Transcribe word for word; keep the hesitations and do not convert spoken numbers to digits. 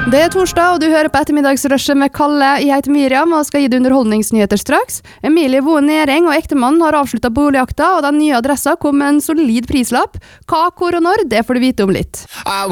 Det er torsdag, og du hører på ettermiddagsrushet med Kalle. Jeg heter Miriam og skal gi deg underholdningsnyheter straks. Emilie Voe Næring og ektemannen har avsluttet boligjakta, og den nye adressa kom med en solid prislapp. Hva, hvor og når, det får du vite om litt. I